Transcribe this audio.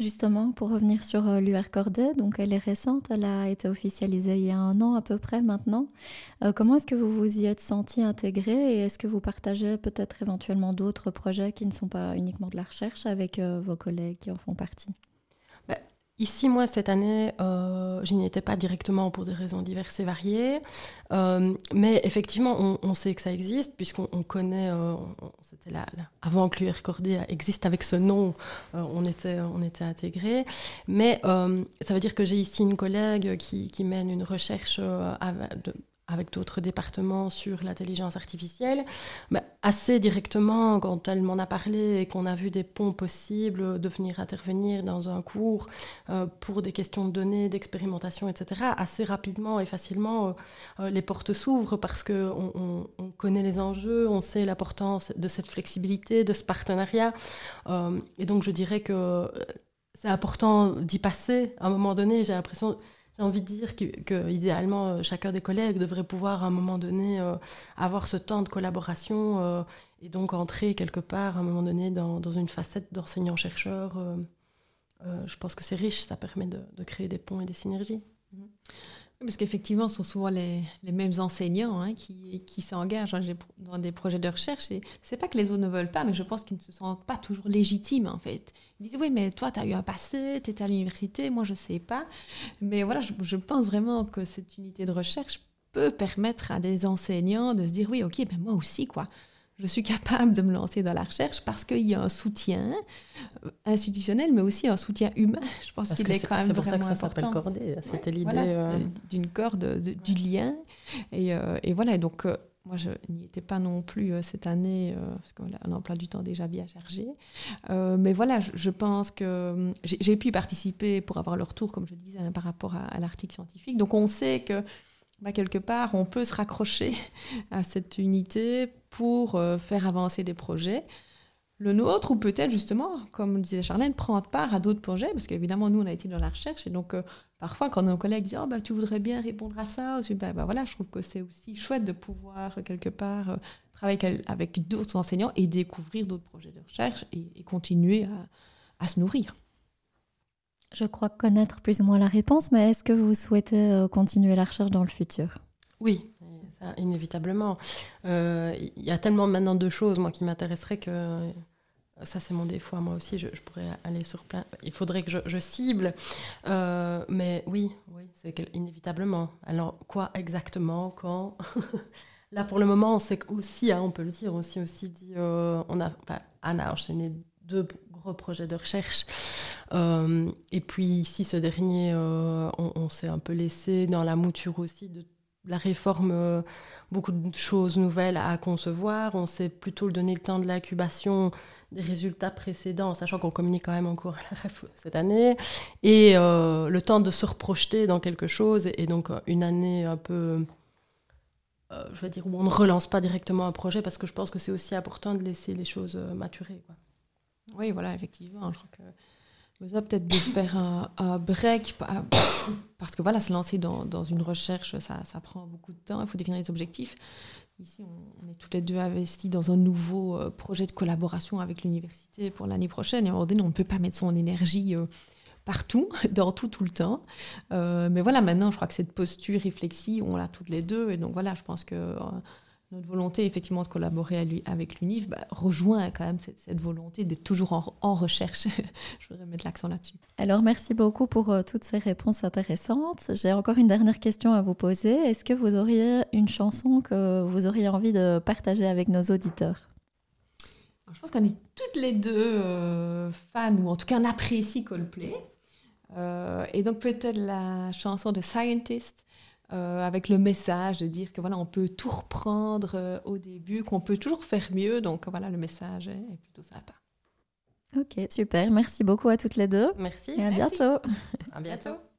Justement, pour revenir sur l'UR Corday, donc elle est récente, elle a été officialisée il y a 1 an à peu près maintenant. Comment est-ce que vous vous y êtes senti intégré et est-ce que vous partagez peut-être éventuellement d'autres projets qui ne sont pas uniquement de la recherche avec vos collègues qui en font partie? Bah, ici, moi, cette année, je n'y étais pas directement pour des raisons diverses et variées. Mais effectivement, on sait que ça existe, puisqu'on connaît, c'était avant que l'UR Corday existe avec ce nom, on était intégrés. Mais ça veut dire que j'ai ici une collègue qui mène une recherche avec d'autres départements sur l'intelligence artificielle. Bah, assez directement, quand elle m'en a parlé et qu'on a vu des ponts possibles, de venir intervenir dans un cours pour des questions de données, d'expérimentation, etc., assez rapidement et facilement, les portes s'ouvrent parce qu'on connaît les enjeux, on sait l'importance de cette flexibilité, de ce partenariat. Et donc, je dirais que c'est important d'y passer à un moment donné. J'ai envie de dire que idéalement, chacun des collègues devrait pouvoir à un moment donné avoir ce temps de collaboration et donc entrer quelque part à un moment donné dans une facette d'enseignant-chercheur. Je pense que c'est riche, ça permet de créer des ponts et des synergies. Parce qu'effectivement, ce sont souvent les mêmes enseignants qui s'engagent dans des projets de recherche. Et c'est pas que les autres ne veulent pas, mais je pense qu'ils ne se sentent pas toujours légitimes, en fait. Ils disent, oui, mais toi, tu as eu un passé, tu étais à l'université, moi, je sais pas. Mais voilà, je pense vraiment que cette unité de recherche peut permettre à des enseignants de se dire, oui, ok, ben moi aussi, quoi. Je suis capable de me lancer dans la recherche parce qu'il y a un soutien institutionnel, mais aussi un soutien humain. Je pense qu'il est quand même vraiment important. C'est pour ça que ça s'appelle Corday. C'était l'idée d'une corde, du lien. Et voilà, donc moi, je n'y étais pas non plus cette année, parce qu'on a un emploi du temps déjà bien chargé. Mais voilà, je pense que j'ai pu participer pour avoir le retour, comme je disais, par rapport à l'article scientifique. Donc on sait que quelque part, on peut se raccrocher à cette unité pour faire avancer des projets. Le nôtre, ou peut-être justement, comme disait Charlène, prendre part à d'autres projets, parce qu'évidemment, nous, on a été dans la recherche, et donc parfois, quand nos collègues disent « tu voudrais bien répondre à ça », voilà, je trouve que c'est aussi chouette de pouvoir, quelque part, travailler avec d'autres enseignants et découvrir d'autres projets de recherche et continuer à se nourrir. Je crois connaître plus ou moins la réponse, mais est-ce que vous souhaitez continuer la recherche dans le futur? Oui, ça, inévitablement. Il y a tellement maintenant de choses, moi, qui m'intéresseraient que ça, c'est mon défaut à moi aussi. Je pourrais aller sur plein. Il faudrait que je cible. Mais oui, c'est inévitablement. Alors, quoi exactement, quand? Là, pour le moment, on sait aussi, on peut le dire, aussi dit, Anna a enchaîné 2 gros projets de recherche. Et puis ici, ce dernier, on s'est un peu laissé dans la mouture aussi de la réforme, beaucoup de choses nouvelles à concevoir. On s'est plutôt donné le temps de l'incubation des résultats précédents, sachant qu'on communique quand même en cours à la REF cette année, et le temps de se reprojeter dans quelque chose, et donc une année un peu... je veux dire, où on ne relance pas directement un projet, parce que je pense que c'est aussi important de laisser les choses maturer, quoi. Oui, voilà, effectivement. Je crois que vous avez peut-être de faire un break, parce que voilà, se lancer dans une recherche, ça prend beaucoup de temps. Il faut définir les objectifs. Ici, on est tous les deux investis dans un nouveau projet de collaboration avec l'université pour l'année prochaine. Et à un moment donné, on ne peut pas mettre son énergie partout, dans tout le temps. Mais voilà, maintenant, je crois que cette posture réflexive, on l'a toutes les deux. Et donc voilà, je pense que notre volonté, effectivement, de collaborer avec l'UNIF rejoint quand même cette volonté d'être toujours en recherche. Je voudrais mettre l'accent là-dessus. Alors, merci beaucoup pour toutes ces réponses intéressantes. J'ai encore une dernière question à vous poser. Est-ce que vous auriez une chanson que vous auriez envie de partager avec nos auditeurs? Alors, je pense qu'on est toutes les deux fans, ou en tout cas on apprécie Coldplay. Et donc peut-être la chanson de Scientist, avec le message de dire que voilà, on peut tout reprendre au début, qu'on peut toujours faire mieux. Donc voilà, le message est plutôt sympa. Ok, super. Merci beaucoup à toutes les deux. Merci. Et à bientôt. À bientôt.